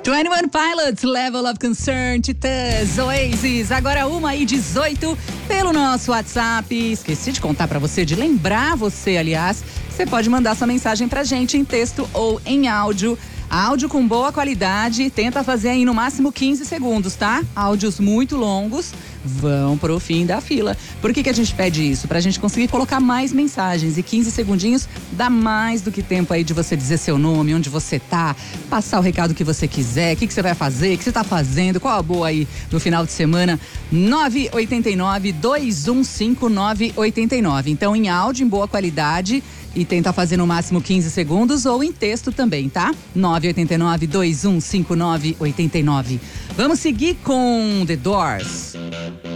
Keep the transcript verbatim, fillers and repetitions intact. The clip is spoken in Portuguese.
vinte e um Pilots, Level of Concern, Titãs, Oasis, agora uma e dezoito pelo nosso WhatsApp. Esqueci de contar pra você, de lembrar você, aliás, você pode mandar sua mensagem pra gente em texto ou em áudio. Áudio com boa qualidade, tenta fazer aí no máximo quinze segundos, tá? Áudios muito longos vão pro fim da fila. Por que que a gente pede isso? Pra gente conseguir colocar mais mensagens, e quinze segundinhos dá mais do que tempo aí de você dizer seu nome, onde você tá, passar o recado que você quiser, o que que você vai fazer, o que você tá fazendo, qual a boa aí no final de semana. nove oito nove, dois um cinco, nove oito nove. Então em áudio em boa qualidade e tenta fazer no máximo quinze segundos, ou em texto também, tá? nove oito nove, dois um cinco, nove oito nove. Vamos seguir com The Doors.